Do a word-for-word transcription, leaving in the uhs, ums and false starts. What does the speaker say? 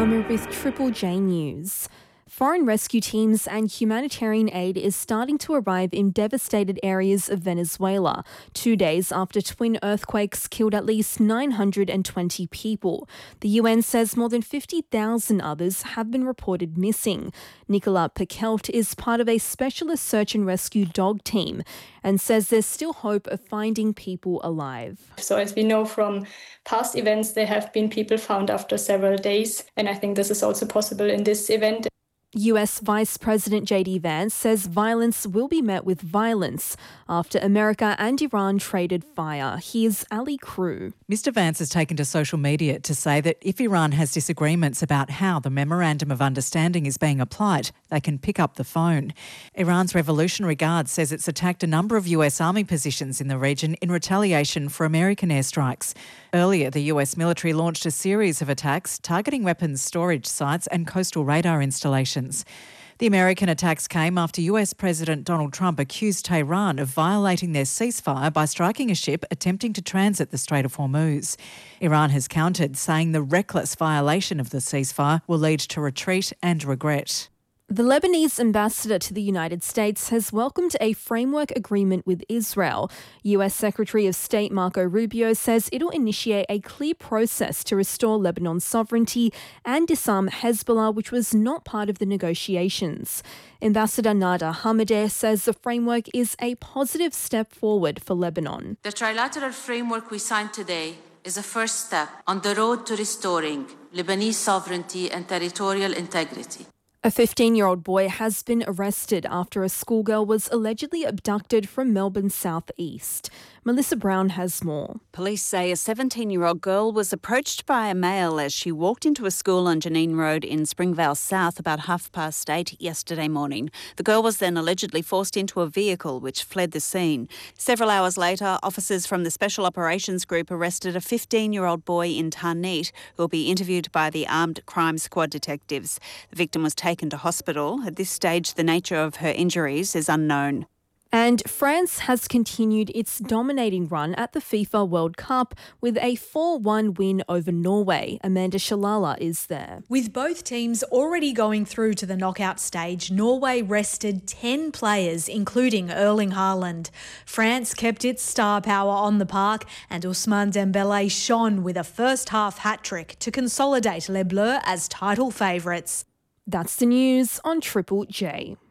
Palmer with Triple J News. Foreign rescue teams and humanitarian aid is starting to arrive in devastated areas of Venezuela, two days after twin earthquakes killed at least nine hundred twenty people. The U N says more than fifty thousand others have been reported missing. Nicola Pekelt is part of a specialist search and rescue dog team and says there's still hope of finding people alive. So as we know from past events, there have been people found after several days, and I think this is also possible in this event. U S Vice President J D Vance says violence will be met with violence after America and Iran traded fire. Here's Ali Crew. Mister Vance has taken to social media to say that if Iran has disagreements about how the Memorandum of Understanding is being applied, they can pick up the phone. Iran's Revolutionary Guard says it's attacked a number of U S Army positions in the region in retaliation for American airstrikes. Earlier, the U S military launched a series of attacks targeting weapons storage sites and coastal radar installations. The American attacks came after U S President Donald Trump accused Tehran of violating their ceasefire by striking a ship attempting to transit the Strait of Hormuz. Iran has countered, saying the reckless violation of the ceasefire will lead to retreat and regret. The Lebanese ambassador to the United States has welcomed a framework agreement with Israel. U S Secretary of State Marco Rubio says it'll initiate a clear process to restore Lebanon's sovereignty and disarm Hezbollah, which was not part of the negotiations. Ambassador Nada Hamadeh says the framework is a positive step forward for Lebanon. The trilateral framework we signed today is a first step on the road to restoring Lebanese sovereignty and territorial integrity. A fifteen-year-old boy has been arrested after a schoolgirl was allegedly abducted from Melbourne's southeast. Melissa Brown has more. Police say a seventeen-year-old girl was approached by a male as she walked into a school on Janine Road in Springvale South about half past eight yesterday morning. The girl was then allegedly forced into a vehicle which fled the scene. Several hours later, officers from the Special Operations Group arrested a fifteen-year-old boy in Tarneit who will be interviewed by the Armed Crime Squad detectives. The victim was taken to hospital. At this stage, the nature of her injuries is unknown. And France has continued its dominating run at the FIFA World Cup with a four one win over Norway. Amanda Shalala is there. With both teams already going through to the knockout stage, Norway rested ten players, including Erling Haaland. France kept its star power on the park and Ousmane Dembele shone with a first-half hat-trick to consolidate Les Bleus as title favourites. That's the news on Triple J.